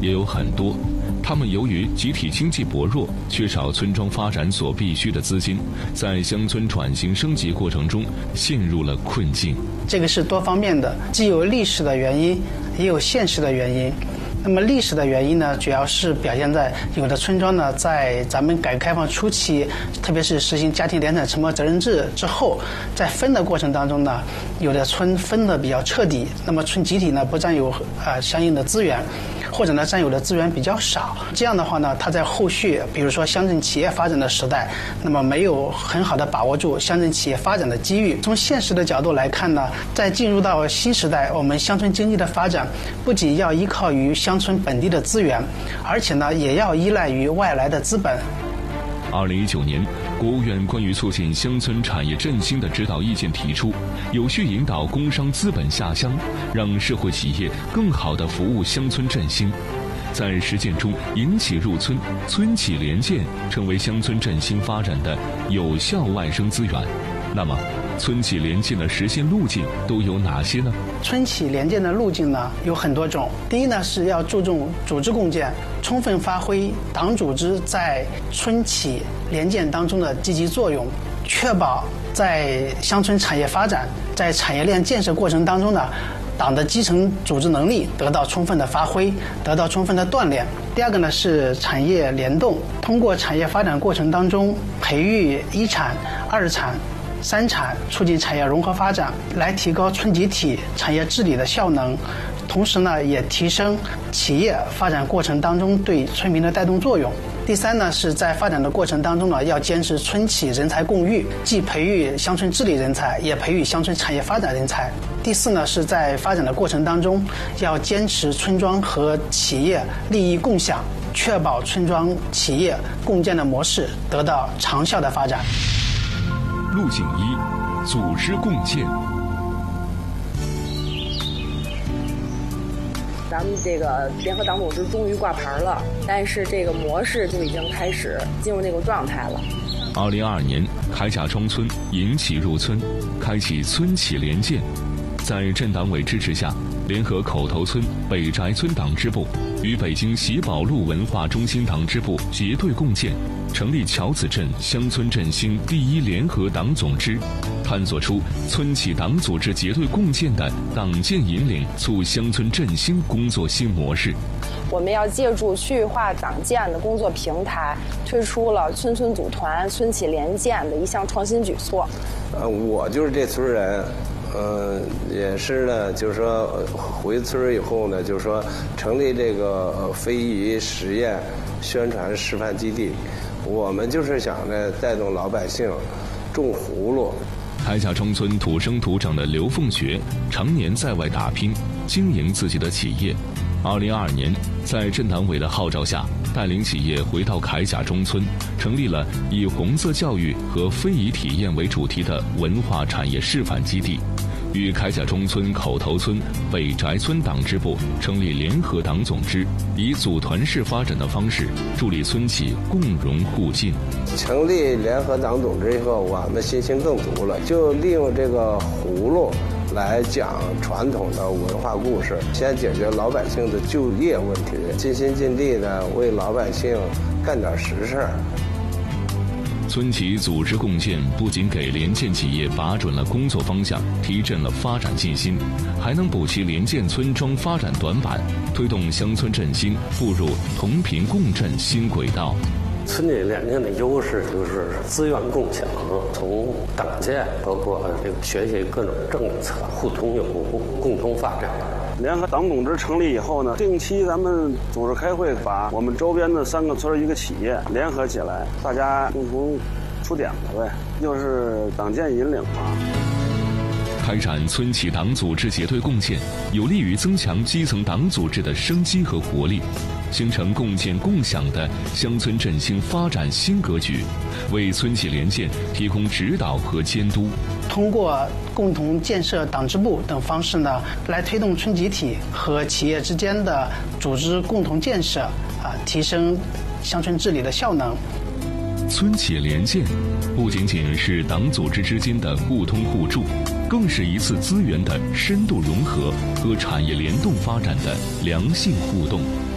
也有很多，他们由于集体经济薄弱，缺少村庄发展所必需的资金，在乡村转型升级过程中陷入了困境。 这个是多方面的，既有历史的原因，也有现实的原因。那么历史的原因呢，主要是表现在有的村庄呢，在咱们改革开放初期，特别是实行家庭联产承包责任制之后，在分的过程当中呢，有的村分得比较彻底，那么村集体呢不占有相应的资源，或者呢占有的资源比较少。这样的话呢，它在后续比如说乡镇企业发展的时代，那么没有很好的把握住乡镇企业发展的机遇。从现实的角度来看呢，在进入到新时代，我们乡村经济的发展不仅要依靠于乡村本地的资源，而且呢也要依赖于外来的资本。 2019年，国务院关于促进乡村产业振兴的指导意见提出，有序引导工商资本下乡，让社会企业更好地服务乡村振兴。在实践中，引企入村、村企联建成为乡村振兴发展的有效外生资源。那么，村企联建的实现路径都有哪些呢？ 村企联建的路径呢有很多种。第一呢是要注重组织共建，充分发挥党组织在村企联建当中的积极作用，确保在乡村产业发展、在产业链建设过程当中呢，党的基层组织能力得到充分的发挥，得到充分的锻炼。第二个呢是产业联动，通过产业发展过程当中培育一产、二产、三产，促进产业融合发展，来提高村集体产业治理的效能，同时呢也提升企业发展过程当中对村民的带动作用。第三呢是在发展的过程当中呢，要坚持村企人才共育，既培育乡村治理人才，也培育乡村产业发展人才。第四呢是在发展的过程当中，要坚持村庄和企业利益共享，确保村庄企业共建的模式得到长效的发展。 路径一：组织共建。 咱们这个联合党组织终于挂牌了，但是这个模式就已经开始进入那个状态了。 2022年，铠甲庄村引企入村，开启村企联建。在镇党委支持下，联合口头村、北宅村党支部与北京喜宝路文化中心党支部结对共建，成立桥子镇乡村振兴第一联合党总支，探索出村企党组织结对共建的党建引领促乡村振兴工作新模式。 我们要借助区域化党建的工作平台，推出了村村组团、村企联建的一项创新举措。 我就是这村人。也是呢，就是说回村以后呢，就是说成立这个非遗实验宣传示范基地，我们就是想呢带动老百姓种葫芦。 铠甲庄村土生土长的刘凤学常年在外打拼，经营自己的企业。2022年，在镇党委的号召下，带领企业回到铠甲庄村，成立了以红色教育和非遗体验为主题的文化产业示范基地，与铠甲庄村口头村、北宅村党支部成立联合党总支，以组团式发展的方式助力村企共荣互进。 成立联合党总支以后，我们信心更足了，就利用这个葫芦来讲传统的文化故事，先解决老百姓的就业问题，尽心尽力的为老百姓干点实事。 村企组织共建不仅给联建企业把准了工作方向，提振了发展信心，还能补齐联建村庄发展短板，推动乡村振兴步入同频共振新轨道。 村企联建的优势就是资源共享，从党建包括这个学习各种政策，互通有无，共同发展。 联合党总支成立以后呢，定期咱们组织开会，把我们周边的3个村1个企业联合起来，大家共同出点子呗，又是党建引领嘛。 开展村企党组织结对共建，有利于增强基层党组织的生机和活力，形成共建共享的乡村振兴发展新格局，为村企联建提供指导和监督。 通过共同建设党支部等方式呢，来推动村集体和企业之间的组织共同建设，提升乡村治理的效能。 村企联建不仅仅是党组织之间的互通互助，更是一次资源的深度融合和产业联动发展的良性互动。